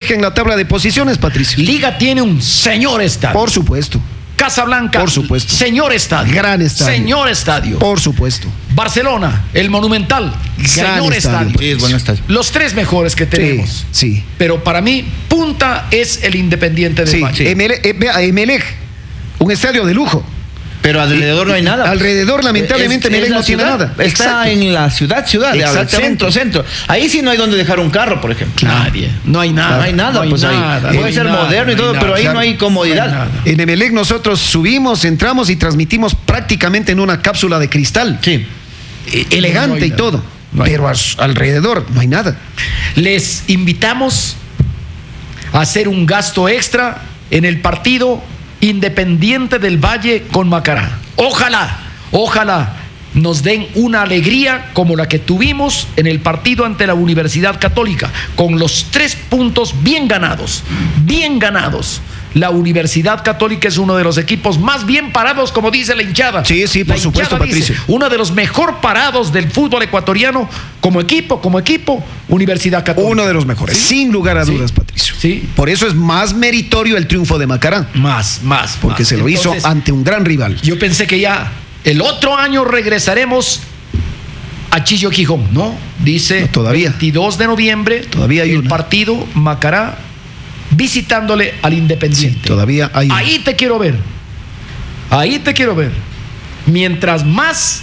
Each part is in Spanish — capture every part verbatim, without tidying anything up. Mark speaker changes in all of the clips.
Speaker 1: eje en la tabla de posiciones, Patricio.
Speaker 2: Liga tiene un señor estadio.
Speaker 1: Por supuesto.
Speaker 2: Casablanca,
Speaker 1: por supuesto.
Speaker 2: Señor estadio.
Speaker 1: Gran estadio.
Speaker 2: Señor estadio.
Speaker 1: Por supuesto.
Speaker 2: Barcelona, el Monumental.
Speaker 1: Gran
Speaker 2: señor estadio.
Speaker 1: estadio.
Speaker 3: Sí, es buen estadio.
Speaker 2: Los tres mejores que tenemos.
Speaker 1: Sí, sí.
Speaker 2: Pero para mí, punta es el Independiente del
Speaker 1: Sí,
Speaker 2: Valle.
Speaker 1: sí. Emelec, eh, vea, Emelec, un estadio de lujo.
Speaker 3: Pero alrededor no hay nada.
Speaker 1: Alrededor, lamentablemente,
Speaker 3: Es- es
Speaker 1: Emelec
Speaker 3: la
Speaker 1: no tiene
Speaker 3: ciudad.
Speaker 1: nada.
Speaker 3: Está
Speaker 1: Exacto.
Speaker 3: en la ciudad, ciudad,
Speaker 1: Exactamente.
Speaker 3: centro, centro. Ahí sí no hay donde dejar un carro, por ejemplo.
Speaker 2: Nadie. No hay nada.
Speaker 3: No hay nada,
Speaker 2: No hay
Speaker 3: pues ahí.
Speaker 2: nada,
Speaker 3: Puede
Speaker 2: no hay
Speaker 3: ser
Speaker 2: nada,
Speaker 3: moderno y
Speaker 2: no hay
Speaker 3: todo,
Speaker 2: nada.
Speaker 3: pero ahí
Speaker 1: Claro.
Speaker 3: no hay comodidad.
Speaker 2: No hay nada.
Speaker 1: En Emelec nosotros subimos, entramos y transmitimos prácticamente en una cápsula de cristal.
Speaker 3: Sí.
Speaker 1: Eh, Elegante
Speaker 2: No hay
Speaker 1: y
Speaker 2: nada.
Speaker 1: todo.
Speaker 2: No hay
Speaker 1: pero a su- alrededor no hay nada.
Speaker 2: Les invitamos a hacer un gasto extra en el partido Independiente del Valle con Macará. Ojalá, ojalá nos den una alegría como la que tuvimos en el partido ante la Universidad Católica, con los tres puntos bien ganados, bien ganados. La Universidad Católica es uno de los equipos más bien parados, como dice la hinchada.
Speaker 1: Sí, sí, por
Speaker 2: La
Speaker 1: supuesto,
Speaker 2: hinchada dice,
Speaker 1: Patricio.
Speaker 2: uno de los mejor parados del fútbol ecuatoriano, como equipo, como equipo, Universidad Católica.
Speaker 1: Uno de los mejores,
Speaker 2: ¿Sí?
Speaker 1: sin lugar a
Speaker 2: Sí.
Speaker 1: dudas, Patricio.
Speaker 2: Sí.
Speaker 1: Por eso es más meritorio el triunfo de Macará,
Speaker 2: Más, más.
Speaker 1: porque
Speaker 2: más.
Speaker 1: se lo
Speaker 2: Entonces,
Speaker 1: hizo ante un gran rival.
Speaker 2: Yo pensé que ya el otro año regresaremos a Chillo Gijón, ¿no? Dice
Speaker 1: No, todavía.
Speaker 2: veintidós de noviembre,
Speaker 1: Todavía hay
Speaker 2: el
Speaker 1: una.
Speaker 2: partido Macará visitándole al Independiente.
Speaker 1: Sí, todavía hay una.
Speaker 2: Ahí te quiero ver. Ahí te quiero ver. Mientras más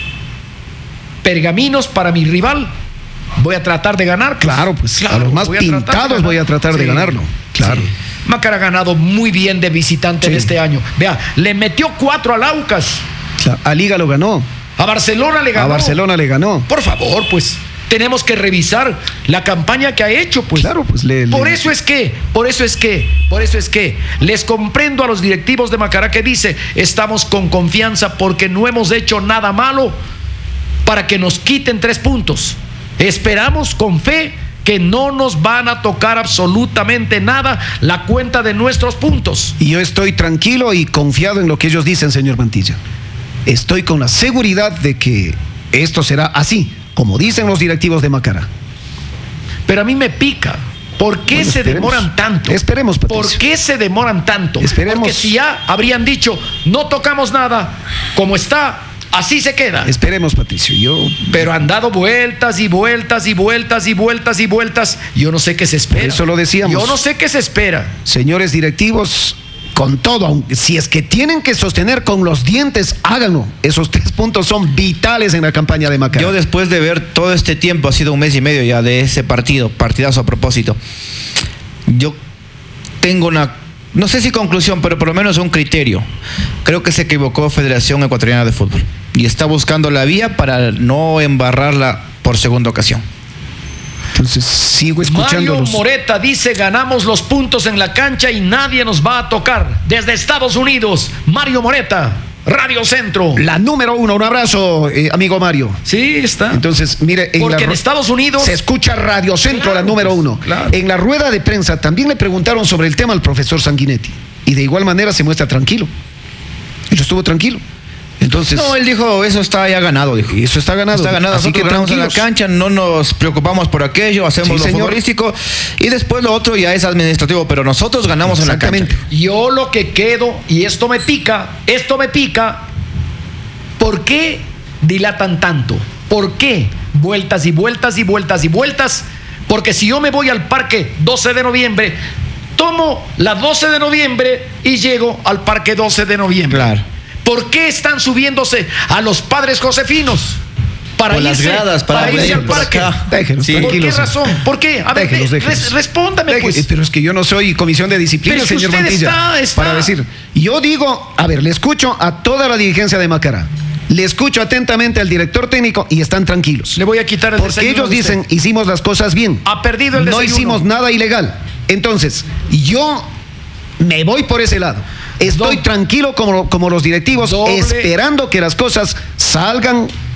Speaker 2: pergaminos para mi rival, voy a tratar de ganar. pues.
Speaker 1: Claro, pues a los más
Speaker 2: voy a tratar de
Speaker 1: pintados
Speaker 2: ganar.
Speaker 1: voy a tratar de
Speaker 2: Sí,
Speaker 1: ganarlo. Claro.
Speaker 2: sí. Macará ha ganado muy bien de visitante
Speaker 1: Sí.
Speaker 2: en este año. Vea, le metió cuatro al Aucas.
Speaker 1: Claro, a Liga lo ganó,
Speaker 2: A Barcelona le ganó.
Speaker 1: a Barcelona le ganó.
Speaker 2: Por favor, pues tenemos que revisar la campaña que ha hecho, pues.
Speaker 1: Claro, pues le,
Speaker 2: Por
Speaker 1: le-
Speaker 2: eso es que, por eso es que, por eso es que les comprendo a los directivos de Macará que dice, estamos con confianza porque no hemos hecho nada malo para que nos quiten tres puntos. Esperamos con fe que no nos van a tocar absolutamente nada la cuenta de nuestros puntos.
Speaker 1: Y yo estoy tranquilo y confiado en lo que ellos dicen, señor Mantilla. Estoy con la seguridad de que esto será así, como dicen los directivos de Macará.
Speaker 2: Pero a mí me pica. ¿Por qué
Speaker 1: Bueno,
Speaker 2: se
Speaker 1: esperemos.
Speaker 2: demoran tanto?
Speaker 1: Esperemos, Patricio.
Speaker 2: ¿Por qué se demoran tanto?
Speaker 1: Esperemos.
Speaker 2: Porque si ya habrían dicho, no tocamos nada, como está, así se queda.
Speaker 1: Esperemos, Patricio. Yo
Speaker 2: Pero han dado vueltas y vueltas y vueltas y vueltas y vueltas. Yo no sé qué se espera.
Speaker 1: Eso lo decíamos.
Speaker 2: Yo no sé qué se espera.
Speaker 1: señores directivos, con todo, aunque- si es que tienen que sostener con los dientes, háganlo. Esos tres puntos son vitales en la campaña de Macará.
Speaker 3: Yo después de ver todo este tiempo, ha sido un mes y medio ya de ese partido, partidazo a propósito, yo tengo una, no sé si conclusión, pero por lo menos un criterio. Creo que se equivocó Federación Ecuatoriana de Fútbol y está buscando la vía para no embarrarla por segunda ocasión.
Speaker 1: Entonces sigo escuchando
Speaker 2: Mario
Speaker 1: los...
Speaker 2: Moreta dice, ganamos los puntos en la cancha y nadie nos va a tocar. Desde Estados Unidos, Mario Moreta, Radio Centro.
Speaker 1: La número uno, un abrazo, eh, amigo Mario.
Speaker 2: Sí, está.
Speaker 1: Entonces, mire, en
Speaker 2: Porque
Speaker 1: la
Speaker 2: en
Speaker 1: ru-
Speaker 2: Estados Unidos
Speaker 1: se escucha Radio Centro,
Speaker 2: Claro,
Speaker 1: la número
Speaker 2: pues,
Speaker 1: uno.
Speaker 2: claro.
Speaker 1: En la rueda de prensa también le preguntaron sobre el tema al profesor Sanguinetti. Y de igual manera se muestra tranquilo. Él estuvo tranquilo. Entonces,
Speaker 3: No, él dijo, eso está ya ganado, dijo.
Speaker 1: eso está ganado.
Speaker 3: Está ganado,
Speaker 1: Así
Speaker 3: nosotros
Speaker 1: que
Speaker 3: ganamos en la
Speaker 1: tranquilos.
Speaker 3: cancha, no nos preocupamos por aquello, hacemos
Speaker 1: Sí,
Speaker 3: lo
Speaker 1: señor.
Speaker 3: futbolístico y después lo otro ya es administrativo, pero nosotros ganamos en la cancha.
Speaker 1: Exactamente.
Speaker 2: yo lo que quedo, y esto me pica, esto me pica, ¿por qué dilatan tanto? ¿Por qué vueltas y vueltas y vueltas y vueltas? Porque si yo me voy al parque doce de noviembre, tomo la doce de noviembre y llego al parque doce de noviembre.
Speaker 3: Claro.
Speaker 2: ¿Por qué están subiéndose a los padres josefinos? Para
Speaker 3: Por las
Speaker 2: irse,
Speaker 3: gradas, para
Speaker 2: irse
Speaker 3: venir
Speaker 2: al
Speaker 3: por
Speaker 2: parque.
Speaker 3: acá.
Speaker 1: Déjenos,
Speaker 3: Sí.
Speaker 2: ¿Por qué
Speaker 1: tranquilos.
Speaker 2: razón? ¿Por qué? A ver,
Speaker 1: Déjenos,
Speaker 2: de-
Speaker 1: déjenos.
Speaker 2: res- respóndame,
Speaker 1: Deje-
Speaker 2: pues.
Speaker 1: Pero es que yo no soy comisión de disciplina,
Speaker 2: Pero es que
Speaker 1: señor
Speaker 2: usted
Speaker 1: Mantilla.
Speaker 2: está- está-
Speaker 1: Para decir, yo digo, a ver, le escucho a toda la dirigencia de Macará. Le escucho atentamente al director técnico y están tranquilos.
Speaker 2: Le voy a quitar el
Speaker 1: Porque
Speaker 2: desayuno
Speaker 1: ellos
Speaker 2: de usted.
Speaker 1: dicen, hicimos las cosas bien.
Speaker 2: Ha perdido el
Speaker 1: No
Speaker 2: desayuno.
Speaker 1: hicimos nada ilegal. Entonces, yo me voy por ese lado. Estoy
Speaker 2: Doble.
Speaker 1: tranquilo como, como los directivos,
Speaker 2: Doble.
Speaker 1: esperando que las cosas salgan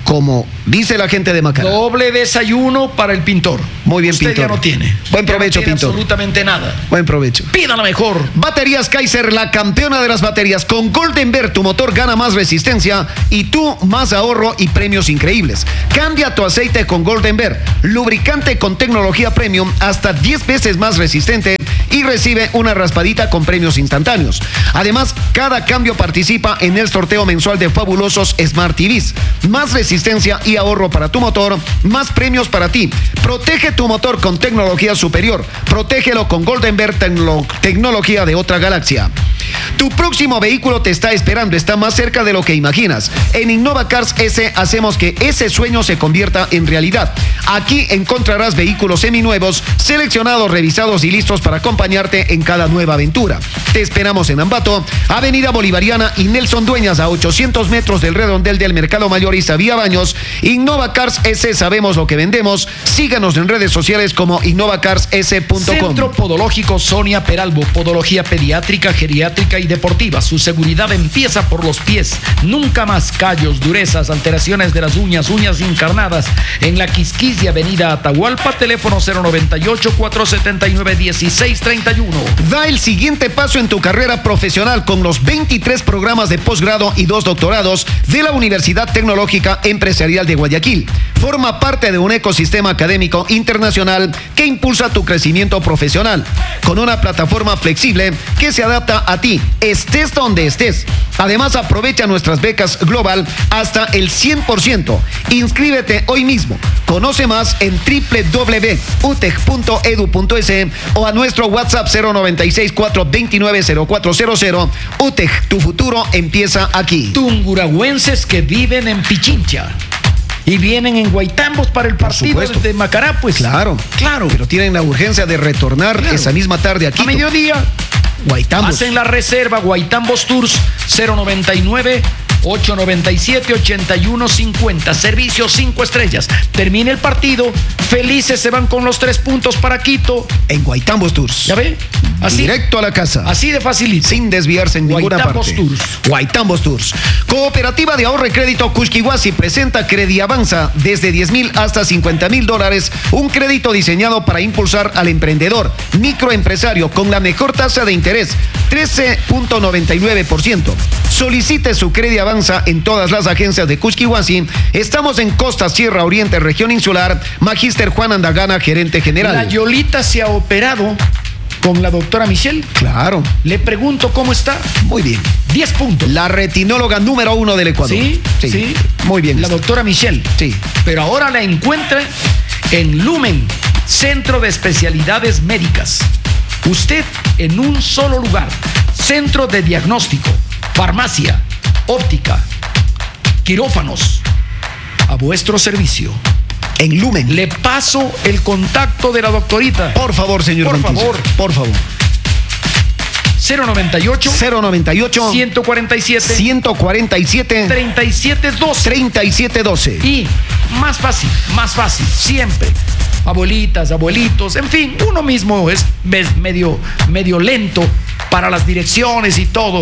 Speaker 1: como dice la gente de Macará.
Speaker 2: Doble desayuno para el pintor.
Speaker 1: Muy bien,
Speaker 2: Usted
Speaker 1: pintor.
Speaker 2: ya no tiene.
Speaker 1: Buen
Speaker 2: Ya no
Speaker 1: provecho,
Speaker 2: tiene
Speaker 1: pintor.
Speaker 2: absolutamente nada.
Speaker 1: Buen provecho.
Speaker 2: Pídala mejor.
Speaker 1: Baterías Kaiser, la campeona de las baterías. Con Golden Bear tu motor gana más resistencia y tú más ahorro y premios increíbles. Cambia tu aceite con Golden Bear, lubricante con tecnología premium hasta diez veces más resistente y recibe una raspadita con premios instantáneos. Además, cada cambio participa en el sorteo mensual de fabulosos Smart T Vs. Más resistencia y ahorro para tu motor, más premios para ti. Protege tu motor con tecnología superior. Protégelo con Golden Bear, tecno- tecnología de otra galaxia. Tu próximo vehículo te está esperando, está más cerca de lo que imaginas. En Innova Cars S hacemos que ese sueño se convierta en realidad. Aquí encontrarás vehículos seminuevos, seleccionados, revisados y listos para acompañarte en cada nueva aventura. Te esperamos en Ambato, Avenida Bolivariana y Nelson Dueñas, a ochocientos metros del redondel del Mercado Mayorista Vía Baños. Innova Cars S, sabemos lo que vendemos. Síganos en redes sociales como innova cars s punto com.
Speaker 2: Centro Podológico Sonia Peralbo, podología pediátrica, geriátrica y deportiva. Su seguridad empieza por los pies. Nunca más callos, durezas, alteraciones de las uñas, uñas encarnadas. En la Quisquilla, Avenida Atahualpa, teléfono cero noventa y ocho, cuatrocientos setenta y nueve, dieciséis treinta y uno.
Speaker 1: Da el siguiente paso en tu carrera profesional con los veintitrés programas de posgrado y dos doctorados de la Universidad Tecnológica Empresarial de Guayaquil. Forma parte de un ecosistema académico internacional que impulsa tu crecimiento profesional, con una plataforma flexible que se adapta a ti, estés donde estés. Además, aprovecha nuestras becas global hasta el cien por ciento. Inscríbete hoy mismo. Conoce más en doble u doble u doble u punto utec punto edu punto es o a nuestro WhatsApp cero noventa y seis, cuatrocientos veintinueve, cero cuatro cero cero. UTEC, tu futuro empieza aquí.
Speaker 2: Tunguragüenses que viven en Pichincha y vienen en Guaitambos para el partido
Speaker 1: supuesto.
Speaker 2: de Macará, pues.
Speaker 1: Claro,
Speaker 2: Claro.
Speaker 1: pero tienen la urgencia de retornar
Speaker 2: Claro.
Speaker 1: esa misma tarde aquí.
Speaker 2: A mediodía
Speaker 1: Guaitambos.
Speaker 2: hacen la reserva. Guaitambos Tours cero noventa y nueve, ocho noventa y siete, ochenta y uno cincuenta. Servicio cinco estrellas. Termina el partido. Felices se van con los tres puntos para Quito.
Speaker 1: En Guaitambos Tours.
Speaker 2: ¿Ya ve? Así,
Speaker 1: Directo a la casa.
Speaker 2: así de facilito.
Speaker 1: Sin desviarse en ninguna
Speaker 2: Guaitambos
Speaker 1: parte.
Speaker 2: Tours.
Speaker 1: Guaitambos Tours. Cooperativa de Ahorro y Crédito Cushquihuasi presenta Crediavanza desde diez mil hasta cincuenta mil dólares. Un crédito diseñado para impulsar al emprendedor, microempresario con la mejor tasa de interés, trece punto noventa y nueve por ciento. Solicite su Crediavanza en todas las agencias de Cushquihuasi. Estamos en Costa, Sierra Oriente, Región Insular. Magíster Juan Andagana, gerente general.
Speaker 2: La Yolita se ha operado con la doctora Michelle.
Speaker 1: Claro,
Speaker 2: Le pregunto cómo está.
Speaker 1: muy bien.
Speaker 2: diez puntos.
Speaker 1: La retinóloga número uno del Ecuador.
Speaker 2: Sí, sí.
Speaker 1: Muy bien.
Speaker 2: La
Speaker 1: está.
Speaker 2: doctora Michelle.
Speaker 1: Sí.
Speaker 2: Pero ahora la encuentra en Lumen, Centro de Especialidades Médicas. Usted en un solo lugar. Centro de diagnóstico, farmacia, óptica, quirófanos. A vuestro servicio.
Speaker 1: En Lumen.
Speaker 2: Le paso el contacto de la doctorita.
Speaker 1: Por favor, señor
Speaker 2: Por
Speaker 1: Mantilla.
Speaker 2: favor.
Speaker 1: Por favor.
Speaker 2: cero noventa y ocho,
Speaker 1: cero noventa y ocho,
Speaker 2: ciento cuarenta y siete,
Speaker 1: ciento cuarenta y siete,
Speaker 2: treinta y siete doce.
Speaker 1: treinta y siete doce.
Speaker 2: Y más fácil, más fácil, siempre. Abuelitas, abuelitos, en fin, uno mismo es, es medio, medio lento para las direcciones y todo.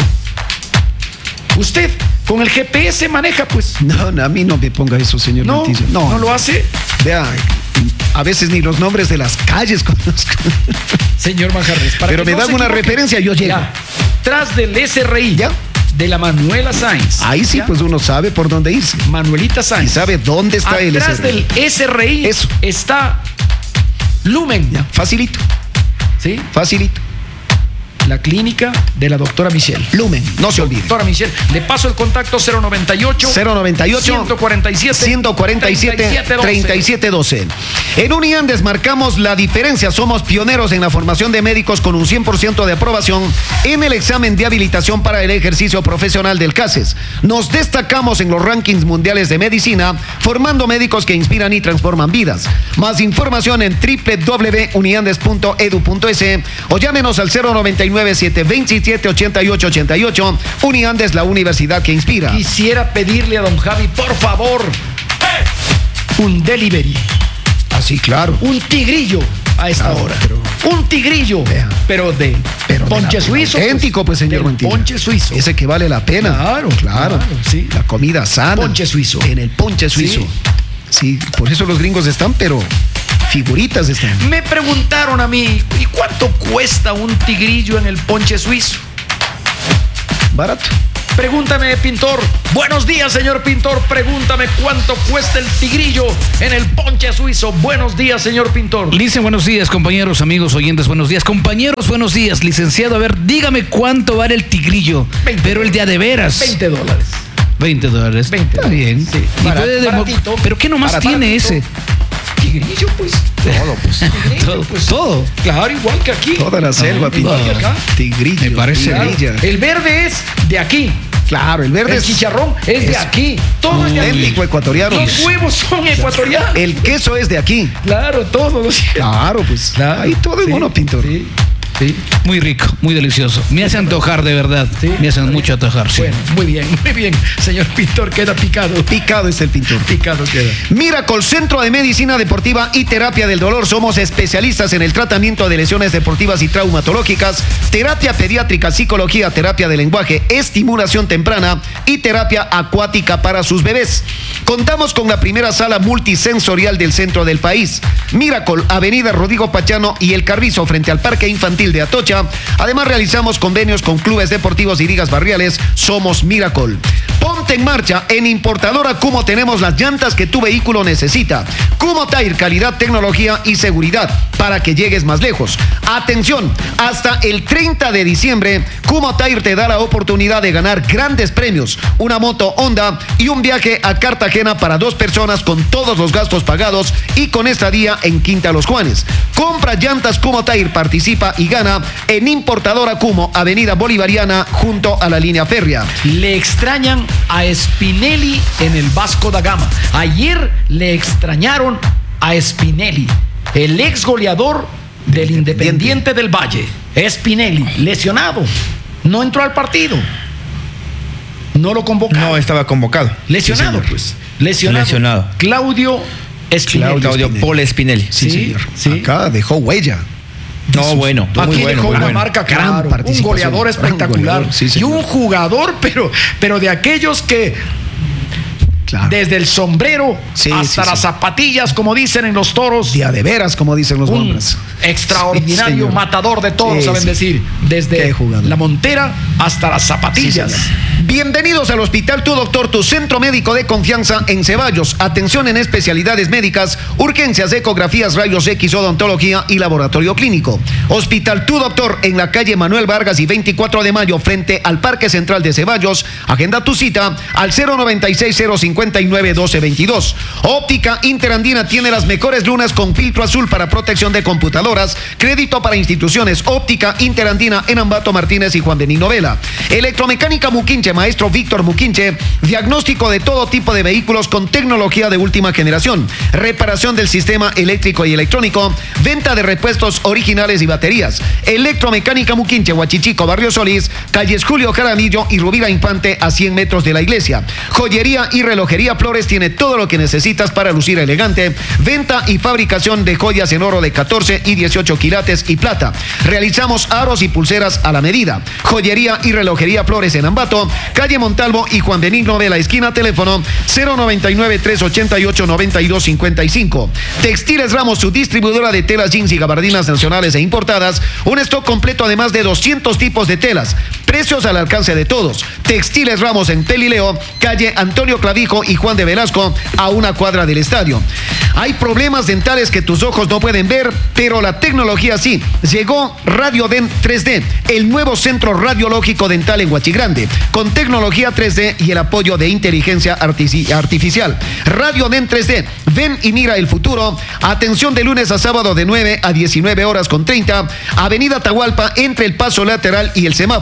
Speaker 2: Usted con el G P S maneja, pues.
Speaker 1: No, no, a mí no me ponga eso, señor
Speaker 2: No,
Speaker 1: Mantilla.
Speaker 2: no,
Speaker 1: No,
Speaker 2: lo hace.
Speaker 1: Vea, a veces ni los nombres de las calles conozco.
Speaker 2: Señor Manjarres, para
Speaker 1: Pero
Speaker 2: que
Speaker 1: me
Speaker 2: no
Speaker 1: dan
Speaker 2: se
Speaker 1: una
Speaker 2: equivoque.
Speaker 1: referencia, yo llego.
Speaker 2: Ya, tras del S R I,
Speaker 1: Ya.
Speaker 2: de la Manuela Sáenz.
Speaker 1: Ahí sí,
Speaker 2: ¿ya?
Speaker 1: pues uno sabe por dónde irse.
Speaker 2: Manuelita
Speaker 1: Y
Speaker 2: Sáenz.
Speaker 1: sabe dónde está el
Speaker 2: Atrás
Speaker 1: S R I.
Speaker 2: del S R I
Speaker 1: Eso.
Speaker 2: está Lumen,
Speaker 1: Ya, facilito,
Speaker 2: ¿sí?
Speaker 1: facilito.
Speaker 2: La clínica de la doctora Michelle.
Speaker 1: Lumen, no se olvide.
Speaker 2: Doctora Michelle, le paso el contacto cero noventa y ocho,
Speaker 1: cero noventa y ocho,
Speaker 2: ciento cuarenta y siete,
Speaker 1: ciento cuarenta y siete, treinta y siete doce. En Uniandes marcamos la diferencia. Somos pioneros en la formación de médicos con un cien por ciento de aprobación en el examen de habilitación para el ejercicio profesional del CACES. Nos destacamos en los rankings mundiales de medicina, formando médicos que inspiran y transforman vidas. Más información en doble u doble u doble u punto uniandes punto edu punto es o llámenos al cero noventa y nueve, siete veintisiete, ochenta y ocho ochenta y ocho. Uniandes, la universidad que inspira.
Speaker 2: Quisiera pedirle a don Javi, por favor, un delivery,
Speaker 1: Así, claro.
Speaker 2: un tigrillo a esta
Speaker 1: Claro,
Speaker 2: hora.
Speaker 1: pero
Speaker 2: Un tigrillo,
Speaker 1: Vea.
Speaker 2: pero de
Speaker 1: Pero
Speaker 2: ponche
Speaker 1: de la-
Speaker 2: suizo.
Speaker 1: auténtico, pues, señor
Speaker 2: del
Speaker 1: Mantilla.
Speaker 2: ponche suizo.
Speaker 1: Ese que vale la pena.
Speaker 2: Claro,
Speaker 1: claro.
Speaker 2: claro, sí.
Speaker 1: La comida sana.
Speaker 2: Ponche suizo.
Speaker 1: En el ponche suizo.
Speaker 2: Sí.
Speaker 1: Sí, por eso los gringos están, pero figuritas están.
Speaker 2: Me preguntaron a mí, ¿y cuánto cuesta un tigrillo en el ponche suizo?
Speaker 1: Barato.
Speaker 2: Pregúntame, pintor. Buenos días, señor pintor. Pregúntame cuánto cuesta el tigrillo en el ponche suizo. Buenos días, señor pintor.
Speaker 4: Licen, buenos días, compañeros, amigos, oyentes, buenos días. Compañeros, buenos días. Licenciado, a ver, dígame cuánto vale el tigrillo.
Speaker 2: veinte
Speaker 4: Pero el día de veras.
Speaker 2: veinte dólares.
Speaker 4: veinte dólares.
Speaker 2: veinte
Speaker 4: Está bien.
Speaker 2: Sí.
Speaker 4: Y
Speaker 2: Barat-
Speaker 4: puede demo-
Speaker 2: baratito.
Speaker 4: Pero ¿qué nomás
Speaker 2: Barat-
Speaker 4: tiene
Speaker 2: baratito.
Speaker 4: ese?
Speaker 2: Tigrillo, pues.
Speaker 1: Todo, pues.
Speaker 2: Tigrillo,
Speaker 4: Todo,
Speaker 2: pues.
Speaker 4: todo.
Speaker 2: Claro, igual que aquí.
Speaker 1: Toda la selva,
Speaker 4: Ah,
Speaker 1: pintor.
Speaker 2: igual que acá.
Speaker 1: Tigrillo.
Speaker 4: Me parece
Speaker 2: Claro.
Speaker 1: tigrilla.
Speaker 2: El verde es de aquí.
Speaker 1: Claro, el verde
Speaker 2: El
Speaker 1: es
Speaker 2: chicharrón es de
Speaker 1: es
Speaker 2: aquí. Todo es de aquí.
Speaker 1: auténtico ecuatoriano.
Speaker 2: Los huevos son ecuatorianos.
Speaker 1: El queso es de aquí.
Speaker 2: Claro, todos los.
Speaker 1: Claro, pues.
Speaker 2: Claro.
Speaker 1: Ahí todo es
Speaker 2: Sí,
Speaker 1: bueno, pintor.
Speaker 2: Sí, sí.
Speaker 4: Muy rico, muy delicioso. Me hace antojar, de verdad.
Speaker 2: Sí,
Speaker 4: Me
Speaker 2: está
Speaker 4: hacen mucho
Speaker 2: bien.
Speaker 4: antojar, sí.
Speaker 2: Bueno, muy bien, muy bien. Señor pintor, queda picado.
Speaker 1: Picado es el pintor.
Speaker 2: Picado queda.
Speaker 1: Miracle, Centro de Medicina Deportiva y Terapia del Dolor. Somos especialistas en el tratamiento de lesiones deportivas y traumatológicas, terapia pediátrica, psicología, terapia de lenguaje, estimulación temprana y terapia acuática para sus bebés. Contamos con la primera sala multisensorial del centro del país. Miracle, Avenida Rodrigo Pachano y El Carrizo, frente al Parque Infantil de Atocha. Además, realizamos convenios con clubes deportivos y ligas barriales. Somos Miracle. Ponte en marcha. En Importadora Kumo tenemos las llantas que tu vehículo necesita. Kumo Tire, calidad, tecnología y seguridad para que llegues más lejos. Atención, hasta el treinta de diciembre, Kumo Tire te da la oportunidad de ganar grandes premios, una moto Honda y un viaje a Cartagena para dos personas con todos los gastos pagados y con estadía en Quinta Los Juanes. Compra llantas Kumo Tire, participa y gana en Importadora Kumo, Avenida Bolivariana, junto a la línea férrea.
Speaker 2: Le extrañan a Spinelli en el Vasco da Gama. Ayer le extrañaron a Spinelli, el ex goleador del Independiente del Valle. Spinelli, lesionado. No entró al partido. No lo convocaron.
Speaker 3: No estaba convocado.
Speaker 2: Lesionado,
Speaker 1: Sí, señor.
Speaker 2: pues. Lesionado.
Speaker 3: Lesionado.
Speaker 2: Claudio Spinelli.
Speaker 3: Claudio
Speaker 1: Spinelli.
Speaker 3: Paul Spinelli.
Speaker 1: Sí,
Speaker 2: Sí,
Speaker 1: señor.
Speaker 2: sí.
Speaker 1: Acá dejó huella.
Speaker 3: No, bueno.
Speaker 2: Aquí
Speaker 3: Muy bueno,
Speaker 2: dejó
Speaker 3: muy
Speaker 2: una
Speaker 3: bueno.
Speaker 2: marca,
Speaker 1: Gran
Speaker 2: claro, un
Speaker 1: participación,
Speaker 2: goleador
Speaker 1: gran
Speaker 2: espectacular.
Speaker 1: goleador, sí,
Speaker 2: y
Speaker 1: señor.
Speaker 2: un jugador, pero, pero de aquellos que
Speaker 1: Claro.
Speaker 2: desde el sombrero
Speaker 1: Sí,
Speaker 2: hasta
Speaker 1: sí,
Speaker 2: las
Speaker 1: sí.
Speaker 2: zapatillas, como dicen en los toros,
Speaker 1: Día de veras, como dicen los
Speaker 2: un
Speaker 1: hombres.
Speaker 2: extraordinario
Speaker 1: Sí, señor.
Speaker 2: matador de toros,
Speaker 1: Sí,
Speaker 2: saben
Speaker 1: sí.
Speaker 2: decir, desde
Speaker 1: Qué jugador.
Speaker 2: la montera hasta las zapatillas.
Speaker 1: Sí, señor. Bienvenidos al Hospital Tu Doctor, tu centro médico de confianza en Ceballos. Atención en especialidades médicas, urgencias, ecografías, rayos X, odontología y laboratorio clínico. Hospital Tu Doctor en la calle Manuel Vargas y veinticuatro de mayo frente al Parque Central de Ceballos. Agenda tu cita al cero noventa y seis, cero cincuenta y nueve, doce veintidós. Óptica Interandina tiene las mejores lunas con filtro azul para protección de computadoras. Crédito para instituciones. Óptica Interandina en Ambato Martínez y Juan Benigno Vela. Electromecánica Muquinche, maestro Víctor Muquinche. Diagnóstico de todo tipo de vehículos con tecnología de última generación. Reparación del sistema eléctrico y electrónico. Venta de repuestos originales y baterías. Electromecánica Muquinche, Huachichico, Barrio Solís, calles Julio Jaramillo y Rubira Infante a cien metros de la iglesia. Joyería y relojería Flores tiene todo lo que necesitas para lucir elegante. Venta y fabricación de joyas en oro de catorce y dieciocho quilates y plata. Realizamos aros y pulseras a la medida. Joyería y relojería Flores en Ambato, calle Montalvo y Juan Benigno de la esquina, teléfono cero noventa y nueve, tres ochenta y ocho, noventa y dos cincuenta y cinco. Textiles Ramos, su distribuidora de telas, jeans y gabardinas nacionales e importadas. Un stock completo de más de doscientos tipos de telas. Precios al alcance de todos. Textiles Ramos en Pelileo, calle Antonio Clavijo y Juan de Velasco, a una cuadra del estadio. Hay problemas dentales que tus ojos no pueden ver, pero la tecnología sí. Llegó RadioDent tres D, el nuevo centro radiológico dental en Huachigrande, con tecnología tres D y el apoyo de inteligencia artici- artificial. RadioDent tres D, ven y mira el futuro. Atención de lunes a sábado de nueve a diecinueve horas con treinta. Avenida Atahualpa, entre el paso lateral y el semáforo. Doctor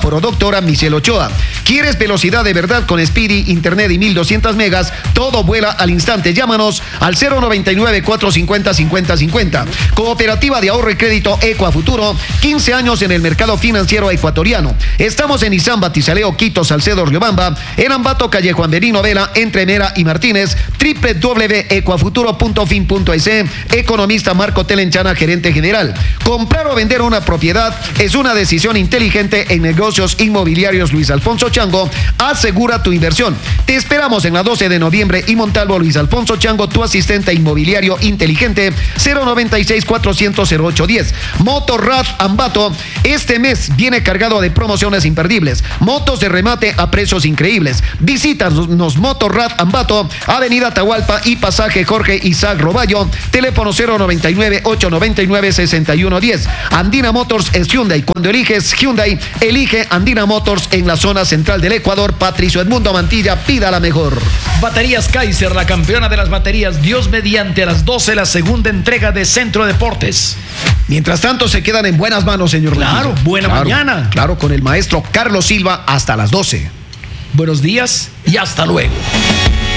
Speaker 1: Doctora Michelle Ochoa. ¿Quieres velocidad de verdad con Speedy, Internet y mil doscientos megas? Todo vuela al instante. Llámanos al cero noventa y nueve, cuatrocientos cincuenta, cincuenta cincuenta. Cooperativa de Ahorro y Crédito Ecuafuturo, quince años en el mercado financiero ecuatoriano. Estamos en Izamba, Tizaleo, Quito, Salcedo, Riobamba, en Ambato, calle Juan Benino Vela, entre Mera y Martínez, doble u doble u doble u punto ecuafuturo punto fin punto es. Economista Marco Telenchana, gerente general. Comprar o vender una propiedad es una decisión inteligente en negocios inmobiliarios. Luis Alfonso Chango, asegura tu inversión. Te esperamos en la doce de noviembre y Montalvo. Luis Alfonso Chango, tu asistente inmobiliario inteligente. Cero noventa y seis, cuatrocientos, cero ocho diez. Motorrad Ambato, este mes viene cargado de promociones imperdibles. Motos de remate a precios increíbles. Visítanos Motorrad Ambato, Avenida Atahualpa y Pasaje Jorge Isaac Roballo. Teléfono cero noventa y nueve, ochocientos noventa y nueve, sesenta y uno diez. Andina Motors es Hyundai. Cuando eliges Hyundai, elige Andina Motors en la zona central del Ecuador. Patricio Edmundo Mantilla, pida la mejor.
Speaker 2: Baterías Kaiser, la campeona de las baterías. Dios mediante, a las doce la segunda entrega de Centro Deportes.
Speaker 1: Mientras tanto, se quedan en buenas manos, señor.
Speaker 2: Claro,
Speaker 1: Mantilla.
Speaker 2: buena
Speaker 1: Claro,
Speaker 2: mañana.
Speaker 1: Claro, con el maestro Carlos Silva hasta las doce.
Speaker 2: Buenos días y hasta luego.